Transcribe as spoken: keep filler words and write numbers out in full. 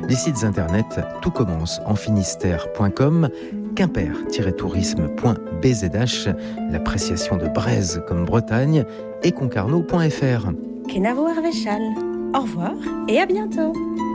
Les sites internet tout commence en finistère point com, quimper-tourisme point b z h, l'appréciation de Breizh comme Bretagne et concarneau point f r. Kenavo Arvéchal. Au revoir et à bientôt.